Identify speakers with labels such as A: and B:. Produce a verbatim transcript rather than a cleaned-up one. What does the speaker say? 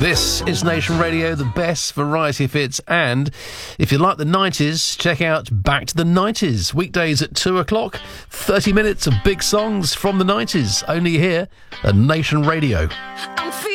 A: This is Nation Radio, the best variety hits, and if you like the nineties, check out Back to the nineties, weekdays at two o'clock, thirty minutes of big songs from the nineties, only here at Nation Radio.